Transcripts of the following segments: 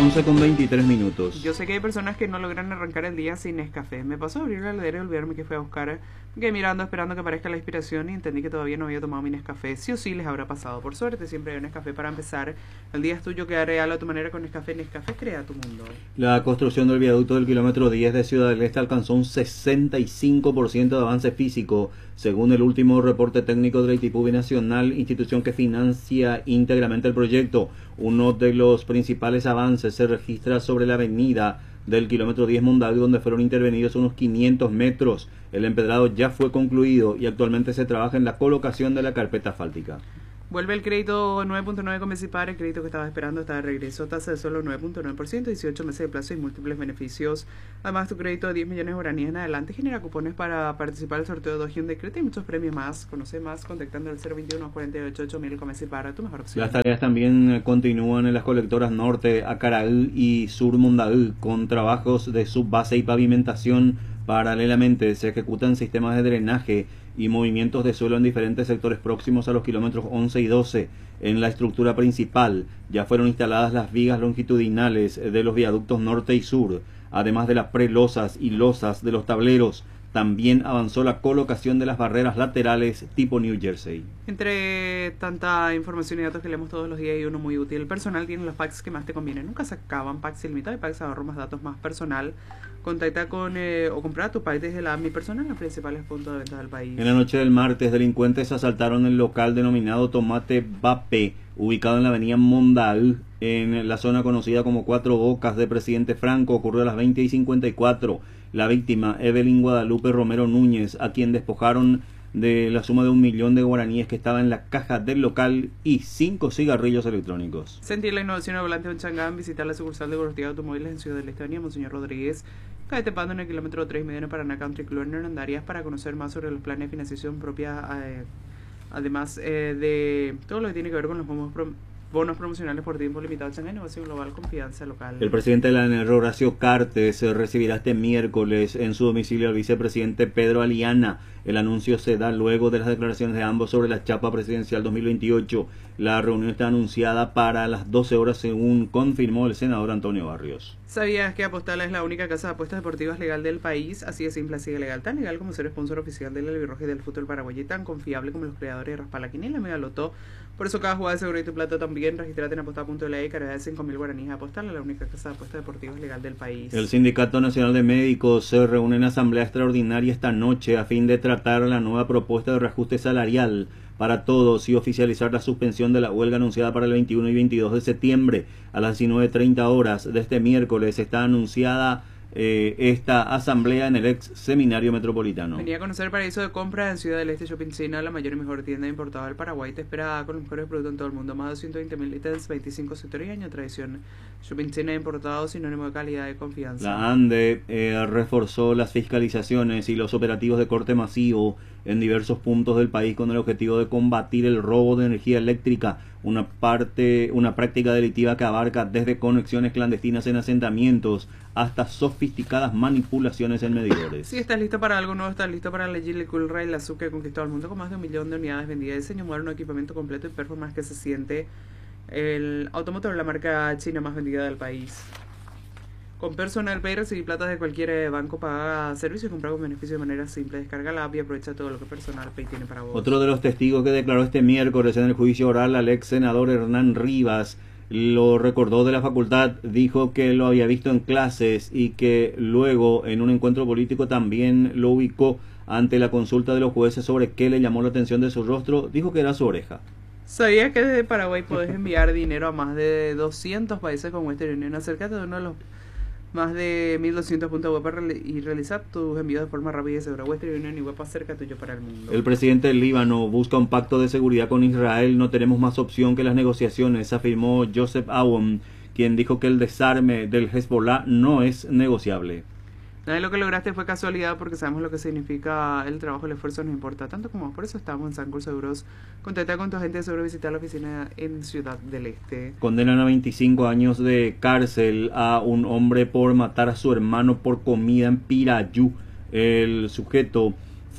11:23. Yo sé que hay personas que no logran arrancar el día sin Nescafé. Me pasó a abrir la heladera y olvidarme que fue a buscar. Me quedé mirando, esperando que aparezca la inspiración y entendí que todavía no había tomado mi Nescafé. Sí o sí les habrá pasado. Por suerte siempre hay un Nescafé para empezar. El día es tuyo, que haré a tu manera con Nescafé. Nescafé crea tu mundo. La construcción del viaducto del kilómetro 10 de Ciudad del Este alcanzó un 65% de avance físico, según el último reporte técnico de la ITIPU Binacional, institución que financia íntegramente el proyecto. Uno de los principales avances se registra sobre la avenida del kilómetro 10 Mondavi, donde fueron intervenidos unos 500 metros. El empedrado ya fue concluido y actualmente se trabaja en la colocación de la carpeta asfáltica. Vuelve el crédito 9.9 con Becipar. El crédito que estaba esperando está de regreso. Tasa de solo 9.9%, 18 meses de plazo y múltiples beneficios. Además, tu crédito de 10 millones de guaraníes en adelante genera cupones para participar del sorteo de Hyundai Creta y muchos premios más. Conoce más contactando al 021 48 8000 con Becipar, tu mejor opción. Las tareas también continúan en las colectoras Norte, Acaraú y Sur Mondaú, con trabajos de subbase y pavimentación. Paralelamente se ejecutan sistemas de drenaje y movimientos de suelo en diferentes sectores próximos a los kilómetros 11 y 12. En la estructura principal ya fueron instaladas las vigas longitudinales de los viaductos norte y sur, además de las prelosas y losas de los tableros. También avanzó la colocación de las barreras laterales tipo New Jersey. Entre tanta información y datos que leemos todos los días, y uno muy útil: el personal tiene los packs que más te convienen. Nunca se acaban. Packs ilimitados y packs ahorro más datos más personal. Contacta con o compra tu pack desde la Mi Personal en los principales puntos de venta del país. En la noche del martes, delincuentes asaltaron el local denominado Tomate Bape, ubicado en la avenida Mondaú, en la zona conocida como Cuatro Bocas de Presidente Franco. Ocurrió a las 20:54. La víctima, Evelyn Guadalupe Romero Núñez, a quien despojaron de la suma de 1 millón de guaraníes que estaba en la caja del local y 5 cigarrillos electrónicos. Sentir la innovación al volante de un Changán. Visitar la sucursal de Gorostiaga Automóviles en Ciudad del Este, avenida Monseñor Rodríguez, calle Tepando, en el kilómetro 3,5 en Paraná Country Club en Hernandarias, para conocer más sobre los planes de financiación propia, además de todo lo que tiene que ver con los bonos promocionales por tiempo limitado. Changán, innovación global, confianza local. El presidente de la ANR, Horacio Cartes, recibirá este miércoles en su domicilio al vicepresidente Pedro Aliana. El anuncio se da luego de las declaraciones de ambos sobre la chapa presidencial 2028. La reunión está anunciada para las 12 horas, según confirmó el senador Antonio Barrios. ¿Sabías que Apostala es la única casa de apuestas deportivas legal del país? Así de simple, así de legal. Tan legal como ser sponsor oficial del albirrojo y del fútbol paraguayo, y tan confiable como los creadores de Raspala Quiniela Mega Loto. Por eso cada jugada de seguro y tu plata también. Registrate en apostar.la y carga de 5.000 guaraníes. Apostala, la única casa de apuestas deportivas legal del país. El Sindicato Nacional de Médicos se reúne en asamblea extraordinaria esta noche a fin de tratar la nueva propuesta de reajuste salarial para todos y oficializar la suspensión de la huelga anunciada para el 21 y 22 de septiembre. A las 19:30 horas de este miércoles está anunciada esta asamblea en el ex seminario metropolitano. Venía a conocer el paraíso de compra en Ciudad del Este Shopping China, la mayor y mejor tienda importada del Paraguay. Te espera con los mejores productos en todo el mundo. Más de 220.000 ítems, 25 sectores y años de tradición. Shopping China importado, sinónimo de calidad y confianza. La ANDE reforzó las fiscalizaciones y los operativos de corte masivo en diversos puntos del país con el objetivo de combatir el robo de energía eléctrica, una práctica delictiva que abarca desde conexiones clandestinas en asentamientos hasta sofisticadas manipulaciones en medidores. Si estás listo para algo nuevo, estás listo para la Geely Cool Rail, la SUV que conquistó al mundo con más de 1 millón de unidades vendidas. Diseño moderno, equipamiento completo y performance que se siente. El automotor de la marca china más vendida del país. Con Personal Pay recibí plata de cualquier banco, paga servicios, comprar con beneficio de manera simple. Descarga la app y aprovecha todo lo que Personal Pay tiene para vos. Otro de los testigos que declaró este miércoles en el juicio oral al ex senador Hernán Rivas lo recordó de la facultad. Dijo que lo había visto en clases y que luego en un encuentro político también lo ubicó ante la consulta de los jueces sobre qué le llamó la atención de su rostro. Dijo que era su oreja. ¿Sabías que desde Paraguay podés enviar dinero a más de 200 países con Western Union? Acércate de uno de los más de 1.200 puntos web y realizar tus envíos de forma rápida y segura. Western Union y web cerca tuyo para el mundo. El presidente del Líbano busca un pacto de seguridad con Israel. No tenemos más opción que las negociaciones, afirmó Joseph Aoun, quien dijo que el desarme del Hezbollah no es negociable. Nada de lo que lograste fue casualidad, porque sabemos lo que significa el trabajo, el esfuerzo nos importa tanto como vos. Por eso estamos en Sancor Seguros. Contacta con tu agente de seguro, visitar la oficina en Ciudad del Este. Condenan a 25 años de cárcel a un hombre por matar a su hermano por comida en Pirayú. El sujeto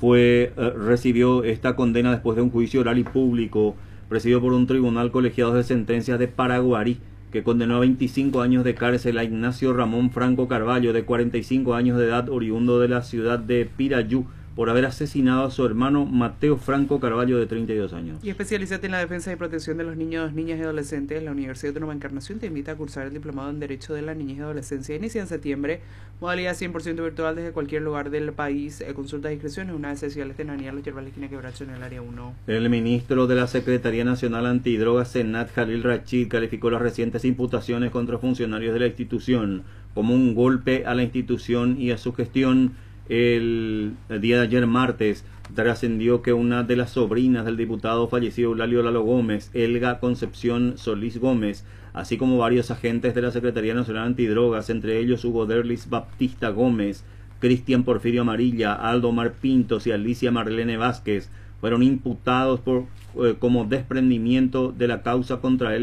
recibió esta condena después de un juicio oral y público presidido por un tribunal colegiado de sentencias de Paraguarí, que condenó a 25 años de cárcel a Ignacio Ramón Franco Carvalho, de 45 años de edad, oriundo de la ciudad de Pirayú, por haber asesinado a su hermano Mateo Franco Carvalho, de 32 años. Y especialízate en la defensa y protección de los niños, niñas y adolescentes. La Universidad de Nueva Encarnación te invita a cursar el Diplomado en Derecho de la Niñez y Adolescencia. Inicia en septiembre, modalidad 100% virtual desde cualquier lugar del país. Consultas e inscripciones, una vez social en Daniel Los Yerbal, esquina Quebracho, en el área 1. El ministro de la Secretaría Nacional Antidrogas, Senat Jalil Rachid, calificó las recientes imputaciones contra funcionarios de la institución como un golpe a la institución y a su gestión. El día de ayer martes trascendió que una de las sobrinas del diputado fallecido Eulalio Lalo Gómez, Elga Concepción Solís Gómez, así como varios agentes de la Secretaría Nacional Antidrogas, entre ellos Hugo Derlis Baptista Gómez, Cristian Porfirio Amarilla, Aldo Mar Pintos y Alicia Marlene Vázquez, fueron imputados como desprendimiento de la causa contra él